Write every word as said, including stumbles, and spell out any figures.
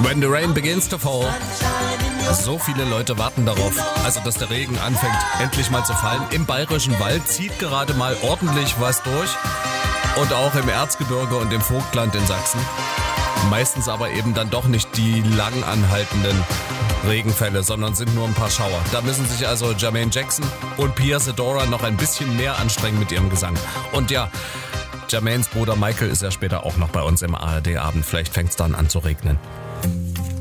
When the rain begins to fall. So viele Leute warten darauf, also dass der Regen anfängt endlich mal zu fallen. Im Bayerischen Wald zieht gerade mal ordentlich was durch und auch im Erzgebirge und im Vogtland in Sachsen. Meistens aber eben dann doch nicht die lang anhaltenden Regenfälle, sondern sind nur ein paar Schauer. Da müssen sich also Jermaine Jackson und Pia Zadora noch ein bisschen mehr anstrengen mit ihrem Gesang. Und ja, Jermaines Bruder Michael ist ja später auch noch bei uns im A R D-Abend. Vielleicht fängt es dann an zu regnen.